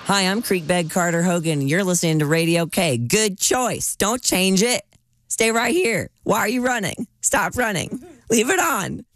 Hi, I'm Creekbed Carter Hogan. You're listening to Radio K. Good choice. Don't change it. Stay right here. Why are you running? Stop running. Leave it on.